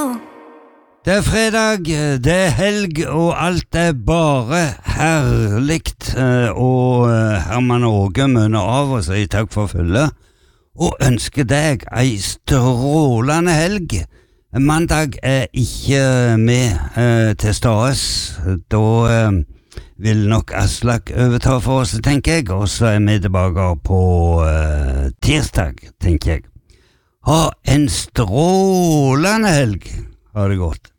Det fredag, det helg, og alt bare herligt. Og Herman Åge mønner av og sier takk for følge, og ønsker deg ei strålende helg. Mandag ikke med til stades. Da vil nok Aslak overta for oss, tenker jeg, og så vi tilbake på tirsdag, tenker jeg. Ha en strålende helg. Ha det godt.